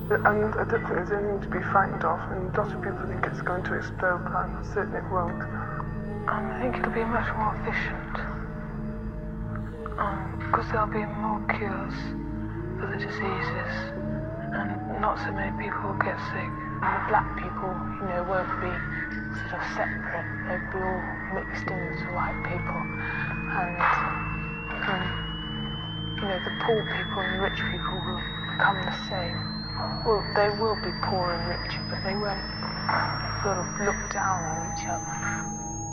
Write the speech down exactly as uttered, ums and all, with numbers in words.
And I don't think there's anything to be frightened of, and lots of people think it's going to explode, but I'm certain it won't. Um, I think it'll be much more efficient, because um, there'll be more cures for the diseases, and not so many people will get sick. And the black people, you know, won't be sort of separate. They'll be all mixed in with the white people, and um, you know, the poor people and the rich people will become the same. Well, they will be poor and rich, but they won't sort of look down on each other.